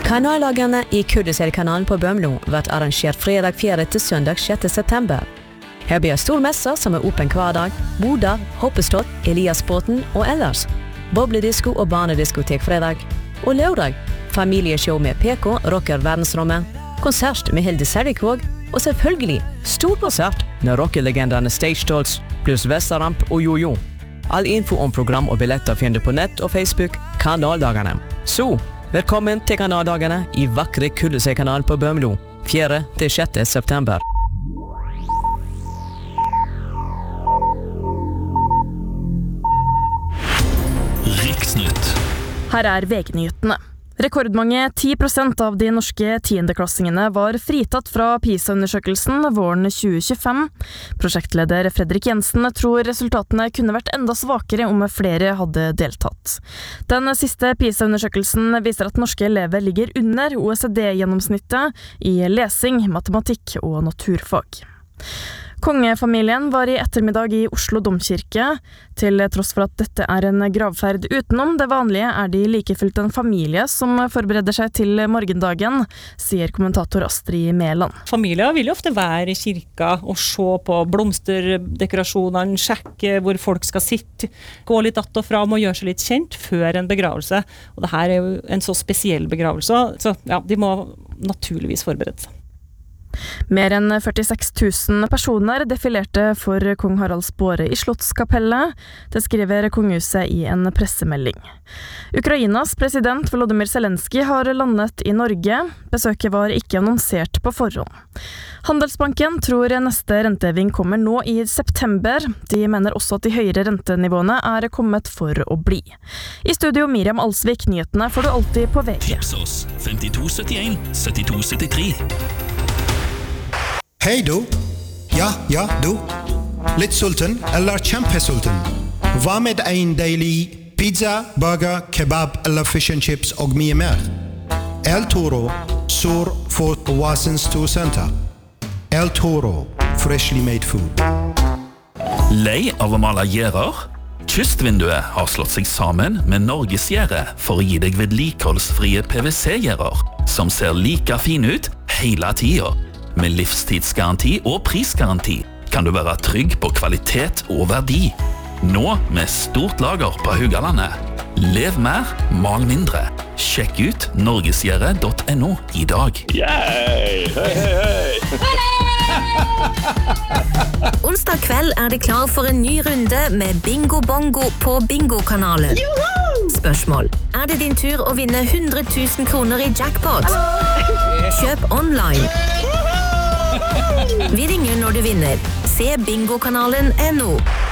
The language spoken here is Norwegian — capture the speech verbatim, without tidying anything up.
Kanallagene i Kuddesel-kanalen på Bømlo vært arrangert fredag fjerde til søndag sjette september. Her blir stor messer som er åpen hver dag, boder, hoppestått, Eliasbåten og ellers. Bobledisko og barnediskotek fredag. Og lørdag, familieshow med P K, rocker verdensrommet, konsert med Hilde Serrikvåg, og selvfølgelig stor konsert med rockelegenderne Stage Dolls, pluss Vestaramp og Jojo. All info om program og billetter finner på nett og Facebook Kanaldagene. Så, velkommen til Kanaldagene i vakre Kuddesel-kanalen på Bømlo, fjerde til sjette september. Riksnytt. Her er V G-nyhetene. Rekordmange ti prosent av de norske tiendeklassingene var fritatt fra PISA-undersøkelsen våren tjue tjuefem. Prosjektleder Fredrik Jensen tror resultatene kunne vært enda svakere om flere hadde deltatt. Den siste PISA-undersøkelsen viser at norske elever ligger under O E C D-gjennomsnittet i lesing, matematikk og naturfag. Kongefamilien var i ettermiddag i Oslo Domkirke. Til tross for at dette er en gravferd utenom det vanlige, er de likefullt en familie som forbereder seg til morgendagen, sier kommentator Astrid Mæland. Familier vil jo ofte være i kirka og se på blomsterdekorasjonene, sjekke hvor folk skal sitte, gå litt att og fram og gjøre seg litt kjent før en begravelse. Og det her er jo en så spesiell begravelse, så ja, de må naturligvis forberede seg. Mer enn førtiseks tusen personer defilerte for kong Haralds båre i Slottskapellet. Det skriver kongehuset i en pressemelding. Ukrainas president Volodymyr Zelensky har landet i Norge. Besøket var ikke annonsert på forhånd. Handelsbanken tror neste renteheving kommer nå i september. De mener også at de høyere rentenivåene er kommet for å bli. I studio Miriam Alsvik, nyhetene får du alltid på V G. Tips oss femtito syttien syttito syttitre. Hei du! Ja, ja, du. Litt sulten eller kjempesulten? Hva med en deilig pizza, burger, kebab eller fish and chips og mye mer? El Toro, sur for Oasens Storsenter. El Toro, freshly made food. Lei av å male gjerder? Kystvinduet har slått seg sammen med Norgesgjerdet for å gi deg vedlikeholdsfrie P V C-gjerder, som ser like fin ut hele tiden. Med livstidsgaranti og prisgaranti kan du være trygg på kvalitet og verdi. Nå med stort lager på Haugalandet. Lev mer, mal mindre. Sjekk ut norgesgjerdet punktum no i dag. Yay! Hei, hei, hei! Onsdag kveld er det klar for en ny runde med Bingo Bongo på Bingo-kanalen. Spørsmål: er det din tur å vinne hundre tusen kroner i jackpot? Kjøp online. Vi ringer når du vinner. Se bingokanalen punktum no.